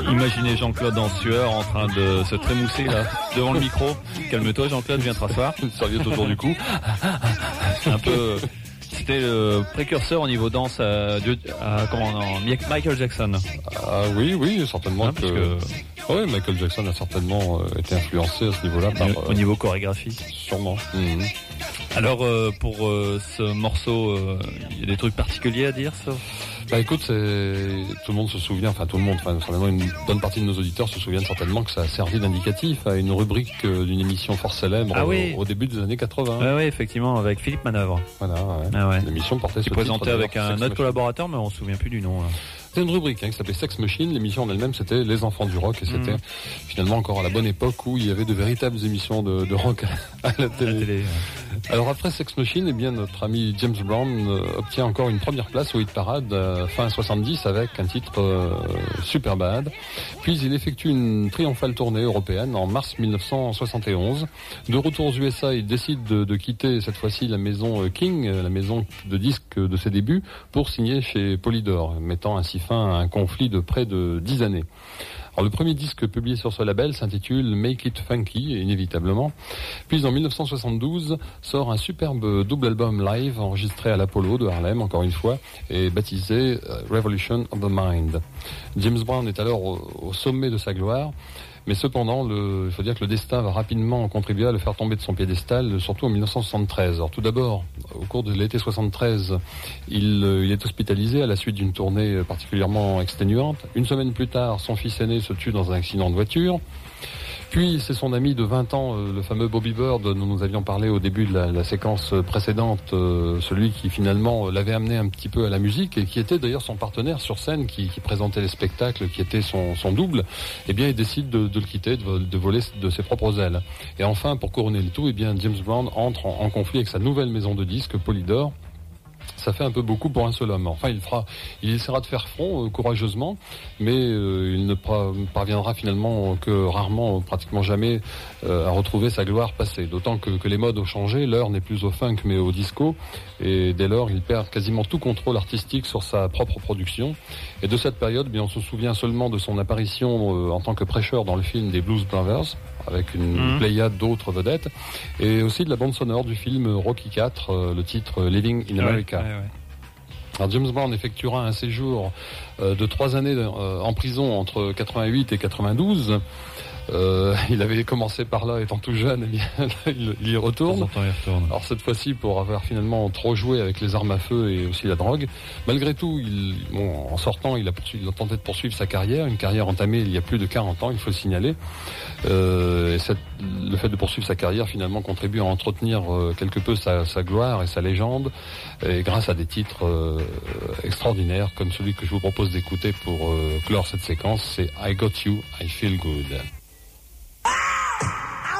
Imaginez Jean-Claude en sueur en train de se trémousser là devant le micro. Calme-toi Jean-Claude, viens te rasseoir. Une serviette autour du cou. Un peu. C'était le précurseur au niveau danse à Michael Jackson. Ah oui, certainement. Hein, Oui, Michael Jackson a certainement été influencé à ce niveau-là au niveau chorégraphie. Sûrement. Alors pour ce morceau, il y a des trucs particuliers à dire ça? Bah écoute, tout le monde se souvient, certainement une bonne partie de nos auditeurs se souviennent certainement que ça a servi d'indicatif à une rubrique d'une émission fort célèbre au début des années 80. Oui, effectivement, avec Philippe Manœuvre. Voilà, l'émission portait ce titre. Présenté avec un autre collaborateur, mais on se souvient plus du nom. C'était une rubrique qui s'appelait Sex Machine. L'émission en elle-même, c'était Les Enfants du Rock, et c'était finalement encore à la bonne époque où il y avait de véritables émissions de rock à la télé. Alors après Sex Machine, eh bien notre ami James Brown obtient encore une première place au hit parade fin 70 avec un titre Super Bad. Puis il effectue une triomphale tournée européenne en mars 1971. De retour aux USA, il décide de quitter cette fois-ci la maison King, la maison de disques de ses débuts, pour signer chez Polydor, mettant ainsi fin à un conflit de près de 10 années. Alors, le premier disque publié sur ce label s'intitule Make It Funky, inévitablement. Puis en 1972 sort un superbe double album live enregistré à l'Apollo de Harlem, encore une fois, et baptisé Revolution of the Mind. James Brown est alors au sommet de sa gloire. Mais cependant, il faut dire que le destin va rapidement contribuer à le faire tomber de son piédestal, surtout en 1973. Alors tout d'abord, au cours de l'été 73, il est hospitalisé à la suite d'une tournée particulièrement exténuante. Une semaine plus tard, son fils aîné se tue dans un accident de voiture. Puis c'est son ami de 20 ans, le fameux Bobby Bird dont nous avions parlé au début de la séquence précédente, celui qui finalement l'avait amené un petit peu à la musique et qui était d'ailleurs son partenaire sur scène, qui présentait les spectacles, qui était son double. Eh bien, il décide de le quitter, de voler de ses propres ailes. Et enfin, pour couronner le tout, eh bien, James Brown entre en conflit avec sa nouvelle maison de disques, Polydor. Ça fait un peu beaucoup pour un seul homme. Enfin, il essaiera de faire front courageusement, mais il ne parviendra finalement que rarement, pratiquement jamais, à retrouver sa gloire passée. D'autant que les modes ont changé, l'heure n'est plus au funk mais au disco, et dès lors, il perd quasiment tout contrôle artistique sur sa propre production. Et de cette période, bien, on se souvient seulement de son apparition en tant que prêcheur dans le film des Blues Brothers, avec une pléiade d'autres vedettes, et aussi de la bande sonore du film Rocky IV, le titre Living in America. Alors James Brown effectuera un séjour de 3 années en prison entre 88 et 92. Il avait commencé par là étant tout jeune, il y retourne. Alors cette fois-ci pour avoir finalement trop joué avec les armes à feu et aussi la drogue. Malgré tout, en sortant, il a tenté de poursuivre sa carrière, une carrière entamée il y a plus de 40 ans, il faut le signaler. Le fait de poursuivre sa carrière finalement contribue à entretenir quelque peu sa gloire et sa légende, et grâce à des titres extraordinaires comme celui que je vous propose d'écouter pour clore cette séquence, c'est I Got You, I Feel Good.